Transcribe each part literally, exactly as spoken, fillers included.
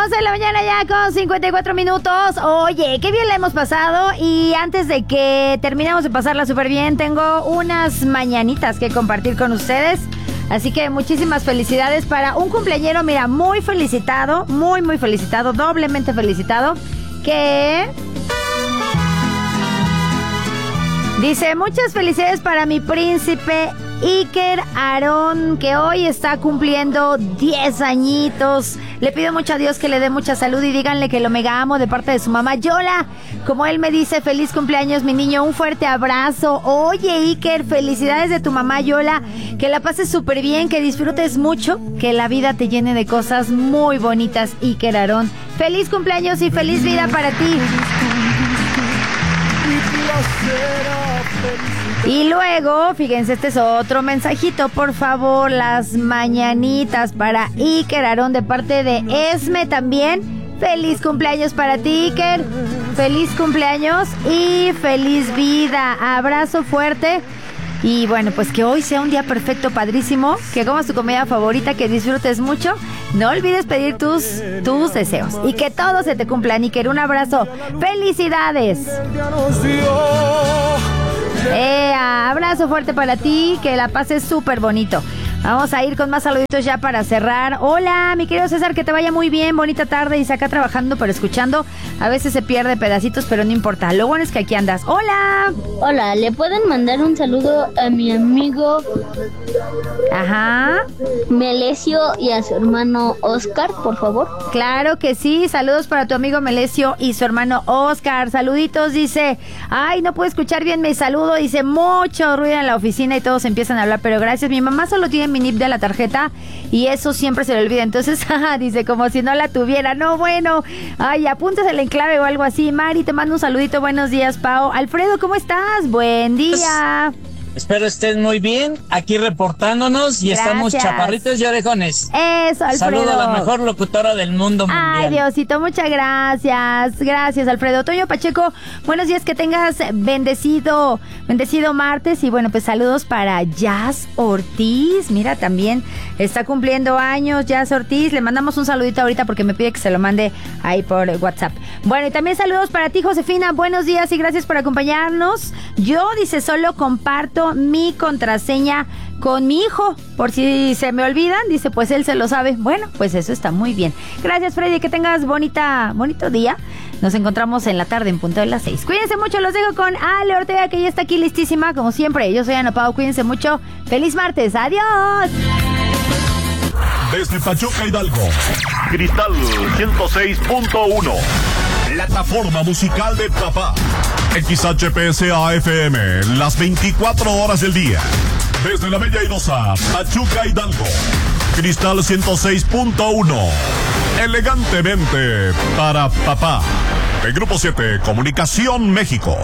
once de la mañana ya con cincuenta y cuatro minutos. Oye, qué bien la hemos pasado. Y antes de que terminemos de pasarla súper bien, tengo unas mañanitas que compartir con ustedes. Así que muchísimas felicidades para un cumpleañero, mira, muy felicitado, muy, muy felicitado, doblemente felicitado, que... dice, muchas felicidades para mi príncipe Iker Aarón, que hoy está cumpliendo diez añitos. Le pido mucho a Dios que le dé mucha salud y díganle que lo mega amo de parte de su mamá Yola. Como él me dice, feliz cumpleaños, mi niño, un fuerte abrazo. Oye, Iker, felicidades de tu mamá Yola. Que la pases súper bien, que disfrutes mucho, que la vida te llene de cosas muy bonitas, Iker Aarón. Feliz cumpleaños y feliz vida para ti. Y luego, fíjense, este es otro mensajito, por favor, las mañanitas para Iker Aarón de parte de Esme también. Feliz cumpleaños para ti, Iker. Feliz cumpleaños y feliz vida. Abrazo fuerte. Y bueno, pues que hoy sea un día perfecto, padrísimo, que comas tu comida favorita, que disfrutes mucho. No olvides pedir tus, tus deseos y que todos se te cumplan. Iker, un abrazo. ¡Felicidades! Eh, abrazo fuerte para ti, que la pases súper bonito. Vamos a ir con más saluditos ya para cerrar. Hola, mi querido César, que te vaya muy bien, bonita tarde. Y acá trabajando, pero escuchando. A veces se pierde pedacitos, pero no importa. Lo bueno es que aquí andas. Hola. Hola, ¿le pueden mandar un saludo a mi amigo Ajá Melesio y a su hermano Oscar, por favor? Claro que sí, saludos para tu amigo Melesio y su hermano Oscar. Saluditos, dice. Ay, no puedo escuchar bien mi saludo. Dice, mucho ruido en la oficina y todos empiezan a hablar, pero gracias. Mi mamá solo tiene mi N I P de la tarjeta y eso siempre se le olvida. Entonces, dice, como si no la tuviera. No, bueno. Ay, apúntase el enclave o algo así. Mari, te mando un saludito. Buenos días, Pao. Alfredo, ¿cómo estás? Buen día. Espero estén muy bien, aquí reportándonos y Gracias. Estamos chaparritos y orejones. Eso, Alfredo. Saludo a la mejor locutora del mundo mundial. Ay, Diosito, muchas gracias. Gracias, Alfredo. Toño Pacheco, buenos días, que tengas bendecido, bendecido martes. Y bueno, pues saludos para Jazz Ortiz. Mira, también está cumpliendo años Jazz Ortiz. Le mandamos un saludito ahorita porque me pide que se lo mande ahí por WhatsApp. Bueno, y también saludos para ti, Josefina. Buenos días y gracias por acompañarnos. Yo, dice, solo comparto mi contraseña con mi hijo, por si se me olvidan, dice, pues él se lo sabe. Bueno, pues eso está muy bien. Gracias, Freddy, que tengas bonita, bonito día. Nos encontramos en la tarde en punto de las seis. Cuídense mucho, los dejo con Ale Ortega, que ya está aquí listísima, como siempre. Yo soy Ana Pau, cuídense mucho. Feliz martes, adiós. Desde Pachuca, Hidalgo, Cristal ciento seis punto uno, plataforma musical de papá. X H P S A F M, las veinticuatro horas del día. Desde la Bella Airosa, Pachuca, Hidalgo, Cristal ciento seis punto uno. Elegantemente para papá. El Grupo siete, Comunicación México.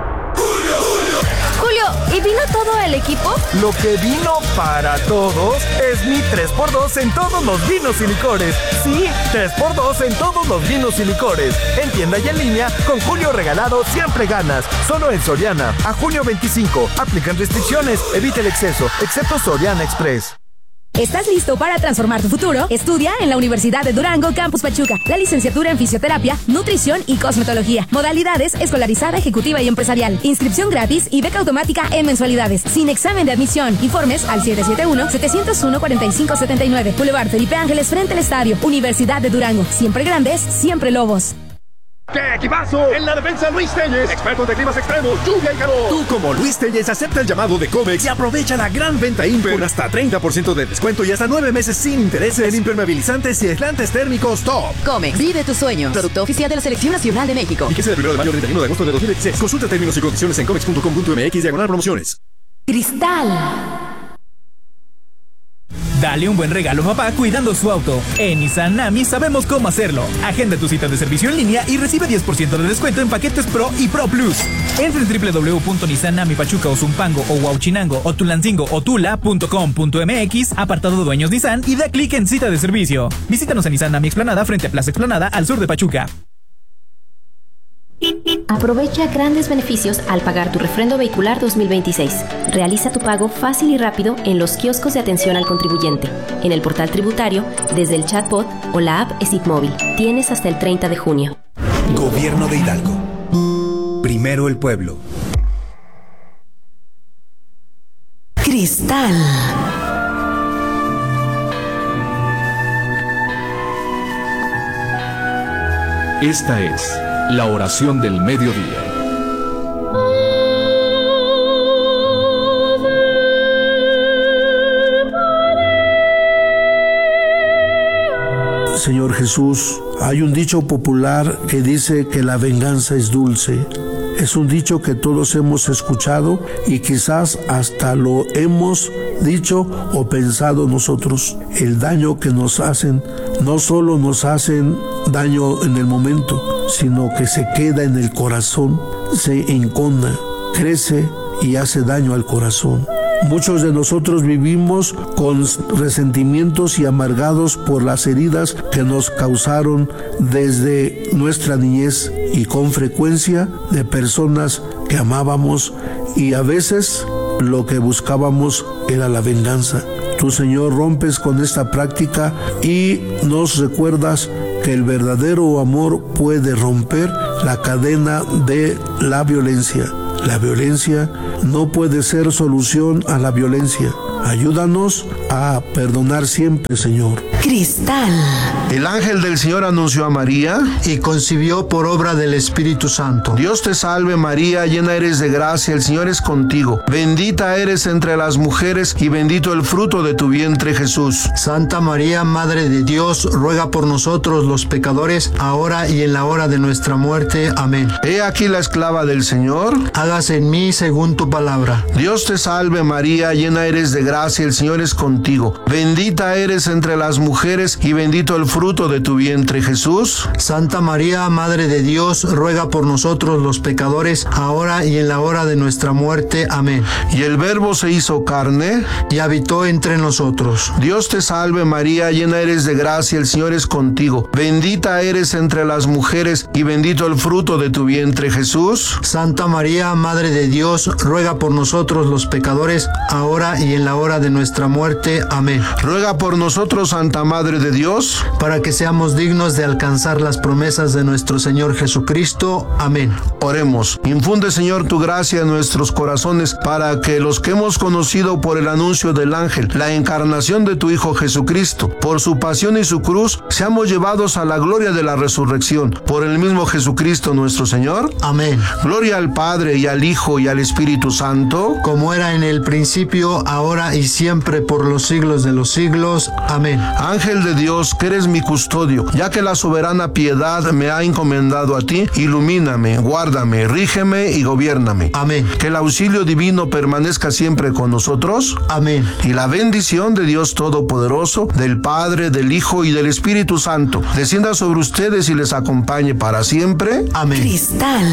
¿Y vino todo el equipo? Lo que vino para todos es mi tres por dos en todos los vinos y licores. Sí, tres por dos en todos los vinos y licores. En tienda y en línea, con Julio regalado siempre ganas. Solo en Soriana, a junio veinticinco. Aplican restricciones, evita el exceso, excepto Soriana Express. ¿Estás listo para transformar tu futuro? Estudia en la Universidad de Durango, Campus Pachuca. La licenciatura en Fisioterapia, Nutrición y Cosmetología. Modalidades escolarizada, ejecutiva y empresarial. Inscripción gratis y beca automática en mensualidades. Sin examen de admisión. Informes al siete siete uno, siete cero uno, cuatro cinco siete nueve. Boulevard Felipe Ángeles, frente al estadio. Universidad de Durango. Siempre grandes, siempre lobos. ¡Qué equipazo! En la defensa, Luis Telles, expertos de climas extremos, lluvia y calor. Tú, como Luis Telles, acepta el llamado de Comex y aprovecha la gran venta Imper con hasta treinta por ciento de descuento y hasta nueve meses sin intereses en impermeabilizantes y aislantes térmicos top. Comex, vive tus sueños. Producto oficial de la Selección Nacional de México. Fíjese del primero de mayo al treinta y uno de agosto de dos mil dieciséis. Consulta términos y condiciones en comex punto com punto m x diagonal promociones. Cristal. Dale un buen regalo a papá cuidando su auto. En Nissan Nami sabemos cómo hacerlo. Agenda tu cita de servicio en línea y recibe diez por ciento de descuento en paquetes Pro y Pro Plus. Entra en doble u doble u doble u punto nissan nami pachuca o Zumpango o Huauchinango o Tulancingo o Tula punto com punto m x, apartado Dueños Nissan, y da clic en cita de servicio. Visítanos en Nissan Nami Explanada frente a Plaza Explanada al sur de Pachuca. Aprovecha grandes beneficios al pagar tu refrendo vehicular dos mil veintiséis. Realiza tu pago fácil y rápido en los kioscos de atención al contribuyente, en el portal tributario, desde el chatbot o la app E S I T Móvil. Tienes hasta el treinta de junio. Gobierno de Hidalgo. Primero el pueblo. Cristal. Esta es la oración del mediodía. Señor Jesús, hay un dicho popular que dice que la venganza es dulce. Es un dicho que todos hemos escuchado y quizás hasta lo hemos dicho o pensado nosotros. El daño que nos hacen no solo nos hacen daño en el momento, sino que se queda en el corazón, se encona, crece y hace daño al corazón. Muchos de nosotros vivimos con resentimientos y amargados por las heridas que nos causaron desde nuestra niñez y con frecuencia de personas que amábamos y a veces lo que buscábamos era la venganza. Tú, Señor, rompes con esta práctica y nos recuerdas que el verdadero amor puede romper la cadena de la violencia. La violencia no puede ser solución a la violencia. Ayúdanos a perdonar siempre, Señor. Cristal. El ángel del Señor anunció a María y concibió por obra del Espíritu Santo. Dios te salve María, llena eres de gracia, el Señor es contigo. Bendita eres entre las mujeres y bendito el fruto de tu vientre, Jesús. Santa María, Madre de Dios, ruega por nosotros los pecadores, ahora y en la hora de nuestra muerte. Amén. He aquí la esclava del Señor. Hágase en mí según tu palabra. Dios te salve María, llena eres de gracia, el Señor es contigo. Bendita eres entre las mujeres y bendito el fruto de tu vientre, Jesús. Santa María, Madre de Dios, ruega por nosotros los pecadores, ahora y en la hora de nuestra muerte. Amén. Y el Verbo se hizo carne y habitó entre nosotros. Dios te salve María, llena eres de gracia, el Señor es contigo. Bendita eres entre las mujeres y bendito el fruto de tu vientre, Jesús. Santa María, Madre de Dios, ruega por nosotros los pecadores, ahora y en la hora de nuestra muerte. Amén. Ruega por nosotros, Santa Madre de Dios, para que seamos dignos de alcanzar las promesas de nuestro Señor Jesucristo. Amén. Oremos. Infunde, Señor, tu gracia en nuestros corazones para que los que hemos conocido por el anuncio del ángel, la encarnación de tu Hijo Jesucristo, por su pasión y su cruz, seamos llevados a la gloria de la resurrección. Por el mismo Jesucristo nuestro Señor. Amén. Gloria al Padre y al Hijo y al Espíritu Santo, como era en el principio, ahora y siempre, por los siglos de los siglos. Amén. Ángel de Dios, que eres mi custodio, ya que la soberana piedad me ha encomendado a ti, ilumíname, guárdame, rígeme y gobiérname. Amén. Que el auxilio divino permanezca siempre con nosotros. Amén. Y la bendición de Dios Todopoderoso, del Padre, del Hijo y del Espíritu Santo, descienda sobre ustedes y les acompañe para siempre. Amén. Cristal.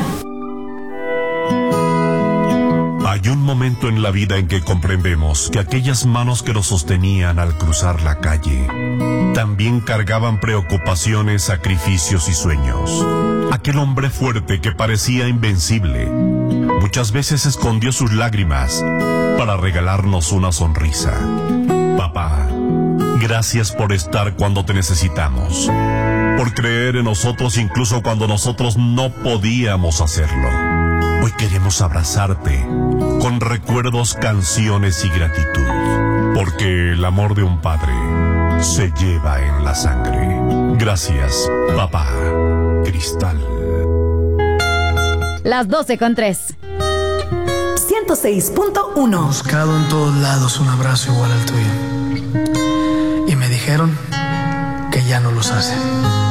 Hay un momento en la vida en que comprendemos que aquellas manos que nos sostenían al cruzar la calle también cargaban preocupaciones, sacrificios y sueños. Aquel hombre fuerte que parecía invencible muchas veces escondió sus lágrimas para regalarnos una sonrisa. Papá, gracias por estar cuando te necesitamos, por creer en nosotros incluso cuando nosotros no podíamos hacerlo. Hoy queremos abrazarte con recuerdos, canciones y gratitud, porque el amor de un padre se lleva en la sangre. Gracias, papá. Cristal. Las doce con tres. ciento seis punto uno. Buscado en todos lados un abrazo igual al tuyo. Y me dijeron que ya no los hacen.